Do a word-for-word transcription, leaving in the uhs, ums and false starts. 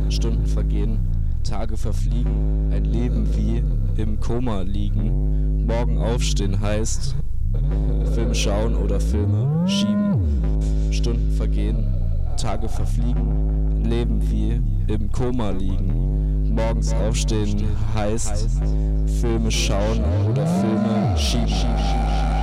Stunden vergehen, Tage verfliegen, ein Leben wie im Koma liegen. Morgen aufstehen heißt Film schauen oder Filme schieben. Stunden vergehen, Tage verfliegen, ein Leben wie im Koma liegen. Morgens aufstehen heißt Filme schauen oder Filme schieben.